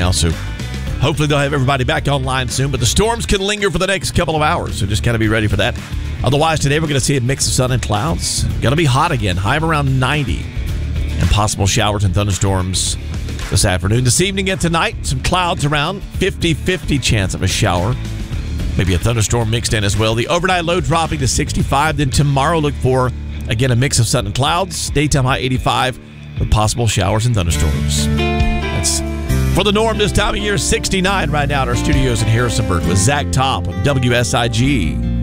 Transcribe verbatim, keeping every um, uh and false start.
now. So hopefully they'll have everybody back online soon. But the storms can linger for the next couple of hours, so just kind of be ready for that. Otherwise, today we're going to see a mix of sun and clouds. Going to be hot again, high of around ninety. And possible showers and thunderstorms this afternoon. This evening and tonight, some clouds around, fifty-fifty chance of a shower. Maybe a thunderstorm mixed in as well. The overnight low dropping to sixty-five. Then tomorrow, look for, again, a mix of sun and clouds. Daytime high eighty-five with possible showers and thunderstorms. That's for the norm this time of year, sixty-nine right now at our studios in Harrisonburg with Zach Top of W S I G.